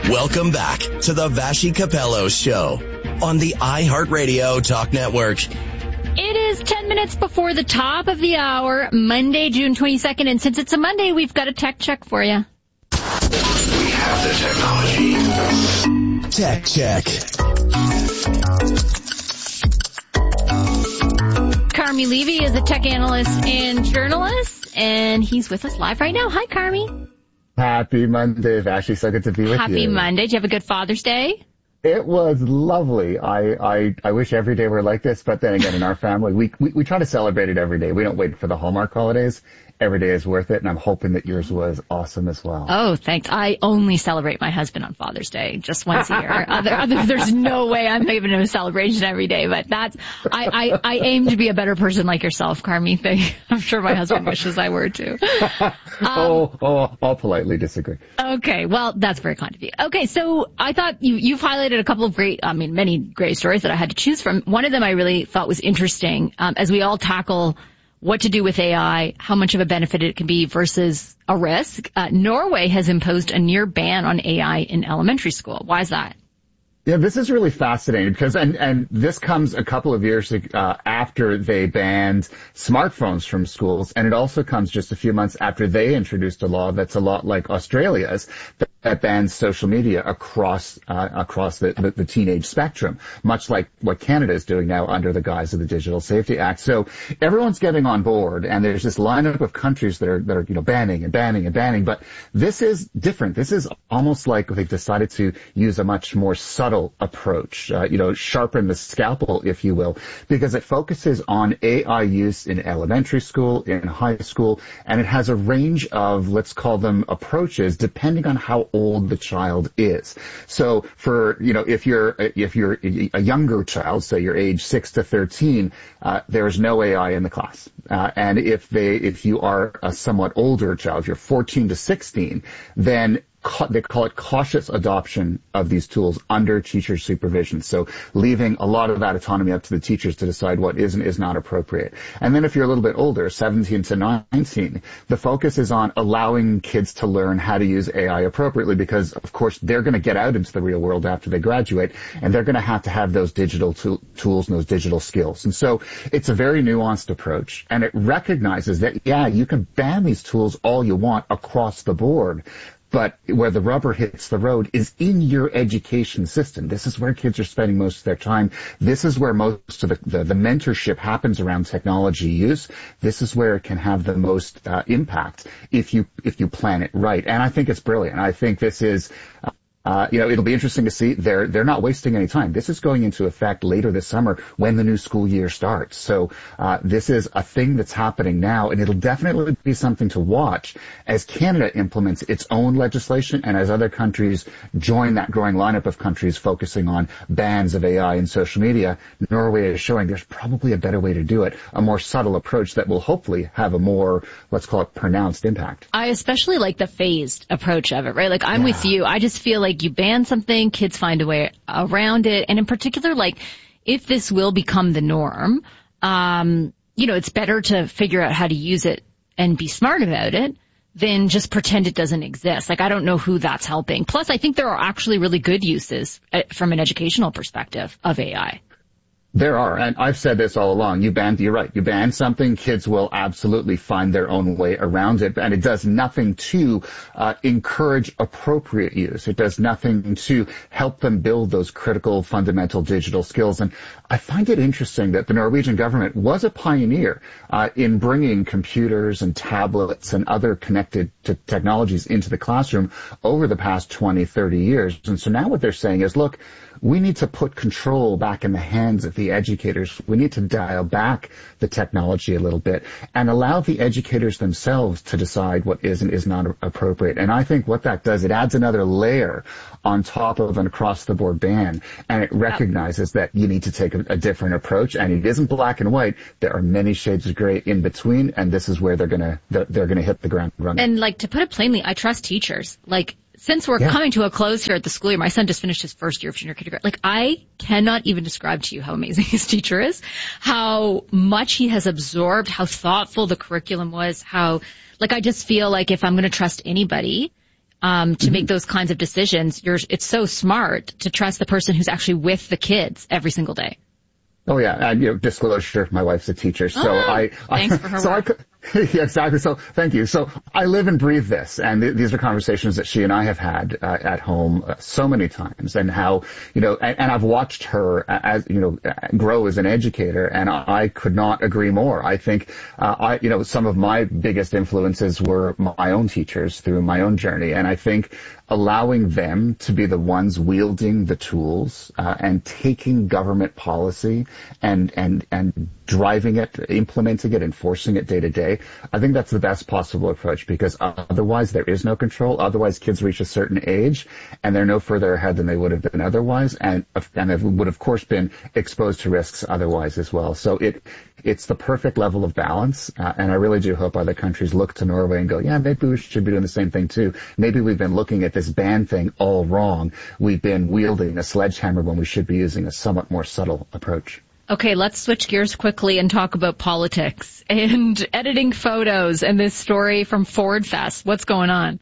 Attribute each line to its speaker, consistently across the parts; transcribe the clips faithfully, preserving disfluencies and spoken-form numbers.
Speaker 1: Welcome back to the Vassy Capello Show on the iHeartRadio Talk Network.
Speaker 2: It is ten minutes before the top of the hour, Monday, June twenty-second, and since it's a Monday, we've got a tech check for you.
Speaker 3: We have the technology.
Speaker 1: Tech check.
Speaker 2: Carmi Levy is a tech analyst and journalist, and he's with us live right now. Hi, Carmi.
Speaker 4: Happy Monday, Vassy. So good to be with
Speaker 2: Happy
Speaker 4: you.
Speaker 2: Happy Monday. Did you have a good Father's Day?
Speaker 4: It was lovely. I, I, I wish every day were like this, but then again, in our family, we, we, we try to celebrate it every day. We don't wait for the Hallmark holidays. Every day is worth it, and I'm hoping that yours was awesome as well.
Speaker 2: Oh, thanks. I only celebrate my husband on Father's Day, just once a year. other, other, there's no way I'm giving him a celebration every day, but that's, I, I, I aim to be a better person like yourself, Carmi. I'm sure my husband wishes I were too. Um,
Speaker 4: oh, oh, I'll politely disagree.
Speaker 2: Okay, well, that's very kind of you. Okay, so I thought you, you've highlighted a couple of great, I mean, many great stories that I had to choose from. One of them I really thought was interesting, um, as we all tackle what to do with A I, how much of a benefit it can be versus a risk. Uh, Norway has imposed a near ban on A I in elementary school. Why is that?
Speaker 4: Yeah, this is really fascinating because, and, and this comes a couple of years uh, after they banned smartphones from schools, and it also comes just a few months after they introduced a law that's a lot like Australia's that, that bans social media across uh, across the, the, the teenage spectrum, much like what Canada is doing now under the guise of the Digital Safety Act. So everyone's getting on board, and there's this lineup of countries that are that are you know banning and banning and banning. But this is different. This is almost like they've decided to use a much more subtle approach, uh, you know, sharpen the scalpel, if you will, because it focuses on A I use in elementary school, in high school, and it has a range of, let's call them approaches, depending on how old the child is. So for, you know, if you're, if you're a younger child, say you're age six to thirteen, uh, there's no A I in the class. Uh, and if they, if you are a somewhat older child, if you're fourteen to sixteen, then they call it cautious adoption of these tools under teacher supervision. So leaving a lot of that autonomy up to the teachers to decide what is and is not appropriate. And then if you're a little bit older, seventeen to nineteen, the focus is on allowing kids to learn how to use A I appropriately because, of course, they're going to get out into the real world after they graduate, and they're going to have to have those digital to- tools and those digital skills. And so it's a very nuanced approach, and it recognizes that, yeah, you can ban these tools all you want across the board, but where the rubber hits the road is in your education system. This is where kids are spending most of their time. This is where most of the, the, the mentorship happens around technology use. This is where it can have the most uh, impact if you if you plan it right. And I think it's brilliant. I think this is... Uh, Uh, you know, it'll be interesting to see. They're, they're not wasting any time. This is going into effect later this summer when the new school year starts. So, uh, this is a thing that's happening now, and it'll definitely be something to watch as Canada implements its own legislation and as other countries join that growing lineup of countries focusing on bans of A I and social media. Norway is showing there's probably a better way to do it, a more subtle approach that will hopefully have a more, let's call it, pronounced impact.
Speaker 2: I especially like the phased approach of it, right? Like, I'm
Speaker 4: yeah.
Speaker 2: with you. I just feel like you ban something, kids find a way around it. And in particular, like, if this will become the norm, um, you know, it's better to figure out how to use it and be smart about it than just pretend it doesn't exist. Like, I don't know who that's helping. Plus, I think there are actually really good uses uh, from an educational perspective of A I.
Speaker 4: There are, and I've said this all along. You ban, you're right. You ban something, kids will absolutely find their own way around it, and it does nothing to uh, encourage appropriate use. It does nothing to help them build those critical, fundamental digital skills. And I find it interesting that the Norwegian government was a pioneer uh, in bringing computers and tablets and other connected to technologies into the classroom over the past twenty, thirty years. And so now what they're saying is, look, we need to put control back in the hands of the educators. We need to dial back the technology a little bit and allow the educators themselves to decide what is and is not appropriate. And I think what that does, it adds another layer on top of an across-the-board ban, and it recognizes that you need to take a, a different approach, and it isn't black and white. There are many shades of gray in between, and this is where they're gonna they're, they're gonna hit the ground running.
Speaker 2: And like, to put it plainly, I trust teachers. Like, since we're
Speaker 4: yeah.
Speaker 2: coming to a close here at the school year, my son just finished his first year of junior kindergarten. Like, I cannot even describe to you how amazing his teacher is, how much he has absorbed, how thoughtful the curriculum was, how, like, I just feel like if I'm going to trust anybody, um, to
Speaker 4: mm-hmm.
Speaker 2: make those kinds of decisions. You're, it's so smart to trust the person who's actually with the kids every single day.
Speaker 4: Oh yeah, and you know, disclosure, my wife's a teacher, so
Speaker 2: oh,
Speaker 4: I, I,
Speaker 2: thanks for her
Speaker 4: so
Speaker 2: work.
Speaker 4: I, yeah, exactly. So thank you. So I live and breathe this, and th- these are conversations that she and I have had uh, at home uh, so many times, and how, you know, and, and I've watched her as, you know, grow as an educator, and I could not agree more. I think, uh, I, you know, some of my biggest influences were my own teachers through my own journey, and I think allowing them to be the ones wielding the tools uh, and taking government policy and and and driving it, implementing it, enforcing it day to day, I think that's the best possible approach, because otherwise there is no control. Otherwise kids reach a certain age and they're no further ahead than they would have been otherwise, and and they would of course been exposed to risks otherwise as well. So it it's the perfect level of balance, uh, and I really do hope other countries look to Norway and go, yeah, maybe we should be doing the same thing too. Maybe we've been looking at this ban thing all wrong. We've been wielding a sledgehammer when we should be using a somewhat more subtle approach.
Speaker 2: Okay, let's switch gears quickly and talk about politics and editing photos and this story from Ford Fest. What's going on?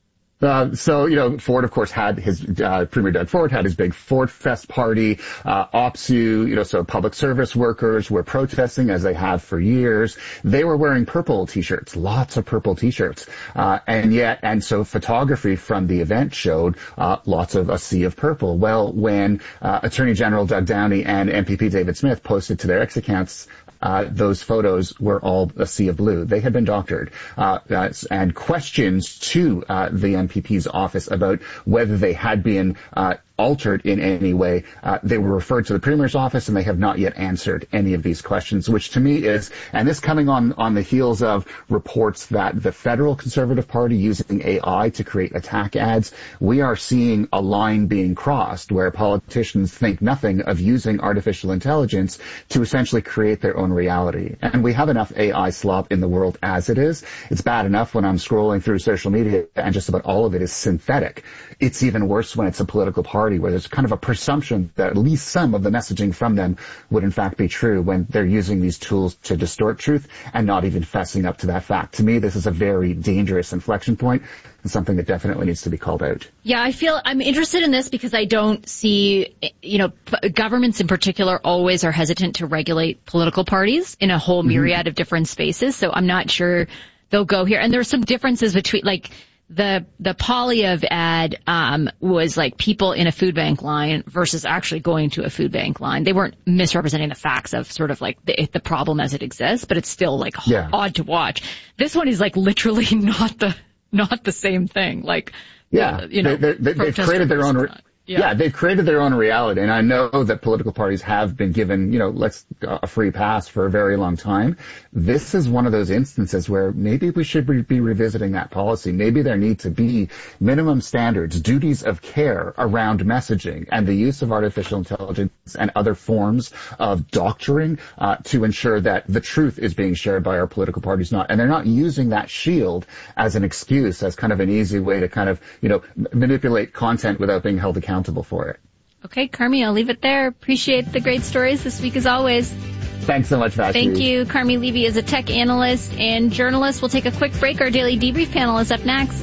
Speaker 4: Uh, so, you know, Ford, of course, had his, uh, Premier Doug Ford had his big Ford Fest party. Uh, OPSEU, you know, so public service workers were protesting, as they have for years. They were wearing purple t-shirts, lots of purple t-shirts. Uh, and yet, and so photography from the event showed, uh, lots of a sea of purple. Well, when, uh, Attorney General Doug Downey and M P P David Smith posted to their X accounts, Uh, those photos were all a sea of blue. They had been doctored. Uh, and questions to uh, the M P P's office about whether they had been uh, altered in any way, uh, they were referred to the Premier's office, and they have not yet answered any of these questions, which to me is, and this coming on, on the heels of reports that the federal Conservative Party using A I to create attack ads, we are seeing a line being crossed where politicians think nothing of using artificial intelligence to essentially create their own reality. And we have enough A I slop in the world as it is. It's bad enough when I'm scrolling through social media and just about all of it is synthetic. It's even worse when it's a political party where there's kind of a presumption that at least some of the messaging from them would in fact be true when they're using these tools to distort truth and not even fessing up to that fact. To me, this is a very dangerous inflection point and something that definitely needs to be called out.
Speaker 2: Yeah, I feel I'm interested in this because I don't see, you know, p- governments in particular always are hesitant to regulate political parties in a whole myriad mm-hmm. of different spaces. So I'm not sure they'll go here. And there's some differences between, like, The, the Polyev ad, um, was like people in a food bank line versus actually going to a food bank line. They weren't misrepresenting the facts of sort of like the, the problem as it exists, but it's still like yeah. odd to watch. This one is like literally not the, not the same thing. Like,
Speaker 4: yeah,
Speaker 2: you know,
Speaker 4: they, they, they've created their own, re- yeah. yeah, they've created their own reality. And I know that political parties have been given, you know, let's, a free pass for a very long time. This is one of those instances where maybe we should be revisiting that policy. Maybe there need to be minimum standards, duties of care around messaging and the use of artificial intelligence and other forms of doctoring uh, to ensure that the truth is being shared by our political parties, not, and they're not using that shield as an excuse, as kind of an easy way to kind of, you know, manipulate content without being held accountable for it.
Speaker 2: Okay, Carmi, I'll leave it there. Appreciate the great stories this week as always.
Speaker 4: Thanks so much, Vashi.
Speaker 2: Thank you. Carmi Levy is a tech analyst and journalist. We'll take a quick break. Our daily debrief panel is up next.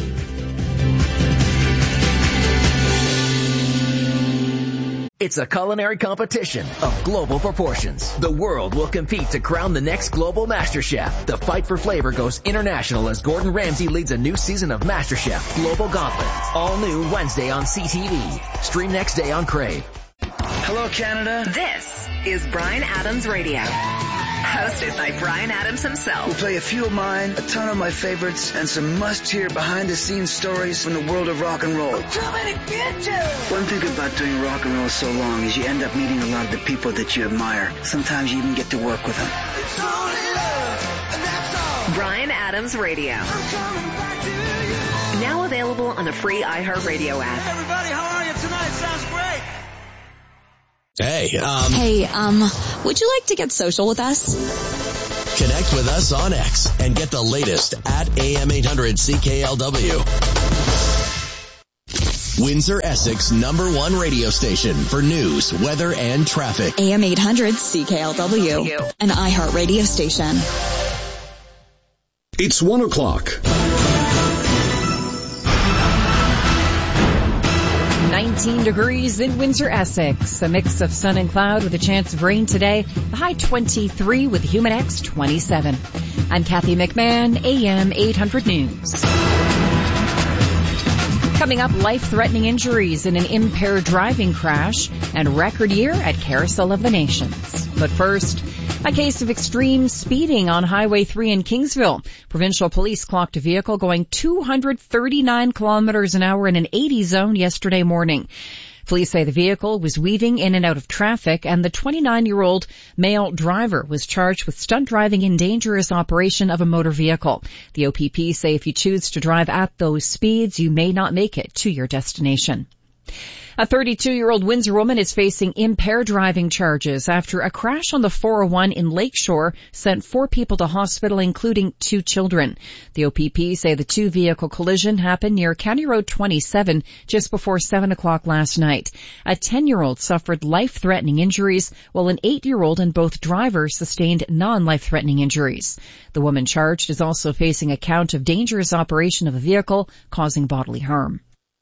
Speaker 5: It's a culinary competition of global proportions. The world will compete to crown the next global Master Chef. The fight for flavor goes international as Gordon Ramsay leads a new season of Master Chef Global Gauntlet. All new Wednesday on C T V. Stream next day on Crave.
Speaker 6: Hello, Canada.
Speaker 7: This is Bryan Adams Radio. Hosted by Bryan Adams himself.
Speaker 6: We'll play a few of mine, a ton of my favorites, and some must-hear behind-the-scenes stories from the world of rock and roll.
Speaker 8: I'm coming to get you!
Speaker 6: One thing about doing rock and roll so long is you end up meeting a lot of the people that you admire. Sometimes you even get to work with them.
Speaker 8: It's only love, and that's all.
Speaker 7: Bryan Adams Radio.
Speaker 8: I'm coming back to you.
Speaker 7: Now available on the free iHeartRadio app.
Speaker 8: Hey, everybody, how are you tonight? Sounds great.
Speaker 1: Hey, um...
Speaker 9: Hey, um, would you like to get social with us?
Speaker 1: Connect with us on X and get the latest at A M eight hundred C K L W. Windsor, Essex, number one radio station for news, weather, and traffic.
Speaker 9: A M eight hundred C K L W, an iHeart radio station.
Speaker 10: It's one o'clock. nineteen degrees in Windsor, Essex. A mix of sun and cloud with a chance of rain today. The high twenty-three with the humid X twenty-seven. I'm Kathy McMahon, A M eight hundred News. Coming up, life-threatening injuries in an impaired driving crash and record year at Carousel of the Nations. But first, a case of extreme speeding on Highway three in Kingsville. Provincial police clocked a vehicle going two hundred thirty-nine kilometers an hour in an eighty zone yesterday morning. Police say the vehicle was weaving in and out of traffic, and the twenty-nine-year-old male driver was charged with stunt driving in dangerous operation of a motor vehicle. The O P P say if you choose to drive at those speeds, you may not make it to your destination. A thirty-two-year-old Windsor woman is facing impaired driving charges after a crash on the four oh one in Lakeshore sent four people to hospital, including two children. The O P P say the two-vehicle collision happened near County Road twenty-seven just before seven o'clock last night. A ten-year-old suffered life-threatening injuries, while an eight-year-old and both drivers sustained non-life-threatening injuries. The woman charged is also facing a count of dangerous operation of a vehicle causing bodily harm.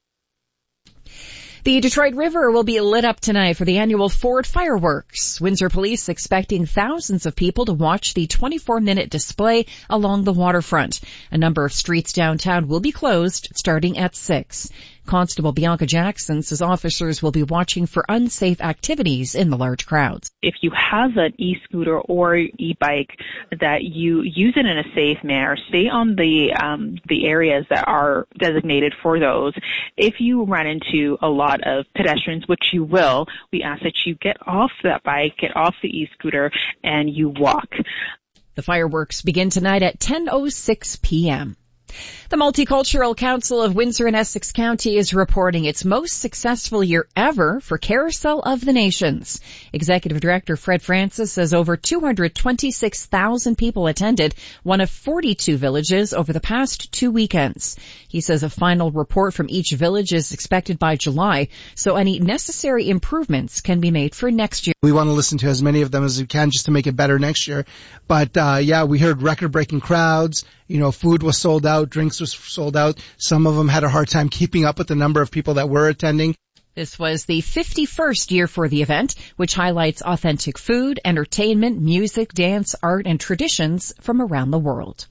Speaker 10: The Detroit River will be lit up tonight for the annual Ford Fireworks. Windsor Police expecting thousands of people to watch the twenty-four minute display along the waterfront. A number of streets downtown will be closed starting at six. Constable Bianca Jackson says officers will be watching for unsafe activities in the large crowds.
Speaker 11: If you have an e-scooter or e-bike that you use it in a safe manner, stay on the um, the areas that are designated for those. If you run into a lot of pedestrians, which you will, we ask that you get off that bike, get off the e-scooter, and you walk.
Speaker 10: The fireworks begin tonight at ten oh six p.m. The Multicultural Council of Windsor and Essex County is reporting its most successful year ever for Carousel of the Nations. Executive Director Fred Francis says over two hundred twenty-six thousand people attended one of forty-two villages over the past two weekends. He says a final report from each village is expected by July, so any necessary improvements can be made for next year.
Speaker 12: We want to listen to as many of them as we can just to make it better next year. But, uh, yeah, we heard record-breaking crowds. You know, food was sold out, drinks was sold out. Some of them had a hard time keeping up with the number of people that were attending.
Speaker 10: This was the fifty-first year for the event, which highlights authentic food, entertainment, music, dance, art, and traditions from around the world.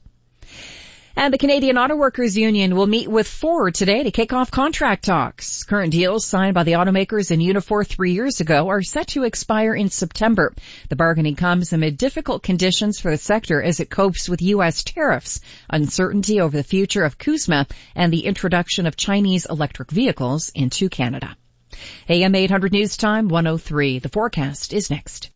Speaker 10: And the Canadian Auto Workers Union will meet with Ford today to kick off contract talks. Current deals signed by the automakers in Unifor three years ago are set to expire in September. The bargaining comes amid difficult conditions for the sector as it copes with U S tariffs, uncertainty over the future of CUSMA, and the introduction of Chinese electric vehicles into Canada. A M eight hundred News Time, one oh three. The forecast is next.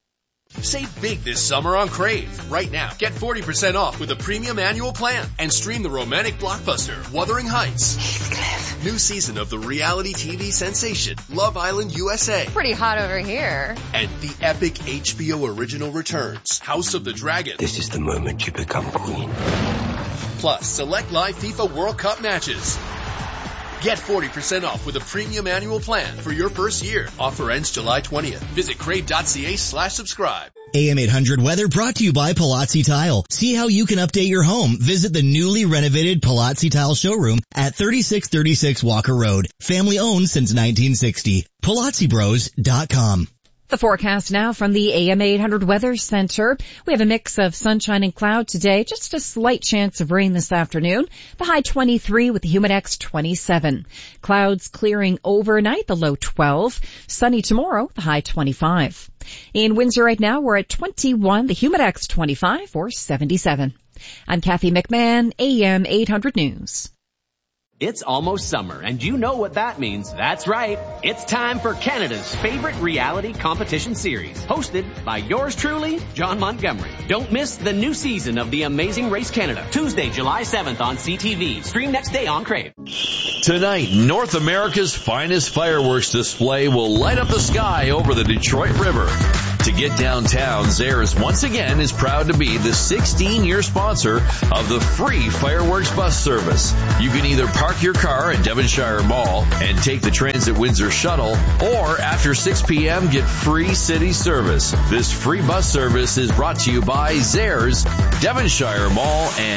Speaker 13: Save big this summer on Crave. Right now, get forty percent off with a premium annual plan and stream the romantic blockbuster Wuthering Heights. Heathcliff. New season of the reality T V sensation Love Island U S A.
Speaker 14: Pretty hot over here.
Speaker 13: And the epic H B O original returns House of the Dragon.
Speaker 15: This is the moment you become queen.
Speaker 13: Plus, select live FIFA World Cup matches. Get forty percent off with a premium annual plan for your first year. Offer ends July twentieth. Visit crave.ca slash subscribe.
Speaker 16: A M eight hundred weather brought to you by Palazzi Tile. See how you can update your home. Visit the newly renovated Palazzi Tile showroom at thirty-six thirty-six Walker Road. Family owned since nineteen sixty. Palazzi Bros dot com.
Speaker 10: The forecast now from the A M eight hundred Weather Center. We have a mix of sunshine and cloud today, just a slight chance of rain this afternoon. The high twenty-three with the humid X twenty-seven. Clouds clearing overnight, the low twelve. Sunny tomorrow, the high twenty-five. In Windsor right now, we're at twenty-one, the humid X twenty-five, or seventy-seven. I'm Kathy McMahon, A M eight hundred News.
Speaker 17: It's almost summer, and you know what that means. That's right. It's time for Canada's favorite reality competition series, hosted by yours truly, John Montgomery. Don't miss the new season of The Amazing Race Canada, Tuesday, July seventh on C T V. Stream next day on Crave.
Speaker 18: Tonight, North America's finest fireworks display will light up the sky over the Detroit River. To get downtown, Zehrs once again is proud to be the sixteen-year sponsor of the free fireworks bus service. You can either park your car at Devonshire Mall and take the Transit Windsor shuttle, or after six p.m. get free city service. This free bus service is brought to you by Zehrs, Devonshire Mall, and